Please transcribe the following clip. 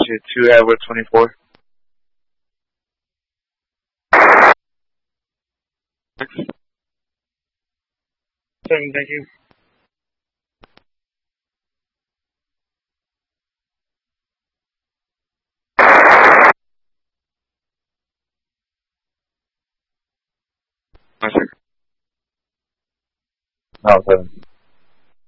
to 2 Edward 24. 7, thank you. No, 7.